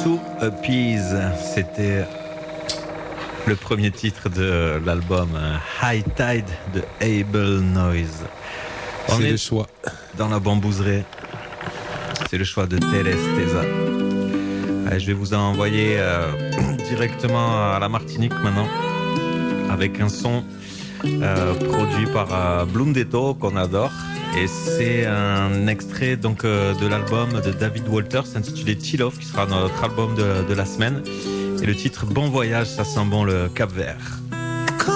to Appease, c'était le premier titre de l'album High Tide de Able Noise. On est le choix dans la bambouserie. C'est le choix de Teres Teza. Allez, je vais vous envoyer directement à la Martinique maintenant avec un son produit par Blundetto qu'on adore. Et c'est un extrait donc de l'album de David Walters intitulé Till Off, qui sera notre album de la semaine. Et le titre Bon Voyage, ça sent bon le Cap-Vert.